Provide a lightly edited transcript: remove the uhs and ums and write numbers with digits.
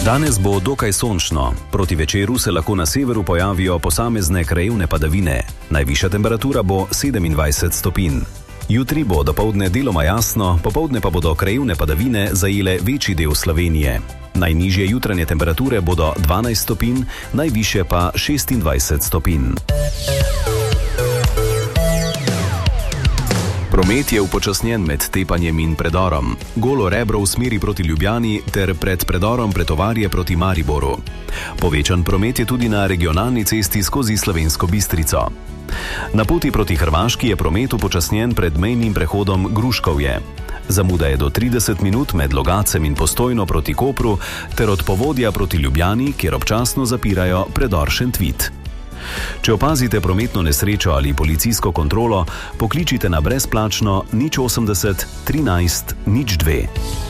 Danes bo dokaj sončno. Proti večeru se lahko na severu pojavijo posamezne krajevne padavine. Najvišja temperatura bo 27 stopinj. Jutri bo dopoldne deloma jasno, popoldne pa bodo krajevne padavine zajele večji del Slovenije. Najnižje jutranje temperature bodo 12 stopinj, najvišje pa 26 stopinj. Promet je upočasnjen med Tepanjem in Predorom. Golo Rebro v smeri proti Ljubljani ter pred Predorom Pretovarje proti Mariboru. Povečan promet je tudi na regionalni cesti skozi Slovensko Bistrico. Na poti proti Hrvaški je promet upočasnjen pred mejnim prehodom Gruškovje. Zamuda je do 30 minut med Logacem in Postojno proti Kopru ter od Povodja proti Ljubljani, kjer občasno zapirajo predor Šentvit. Če opazite prometno nesrečo ali policijsko kontrolo, pokličite na brezplačno 080 13 02.